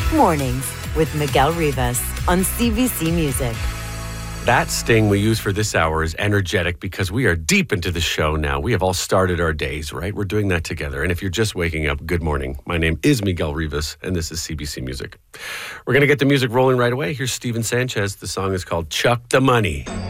Mornings with Miguel Rivas on CBC Music. That sting we use for this hour is energetic because we are deep into the show now. We have all started our days, right? We're doing that together. And if you're just waking up, good morning. My name is Miguel Rivas, and this is CBC Music. We're going to get the music rolling right away. Here's Steven Sanchez. The song is called Chuck the Money.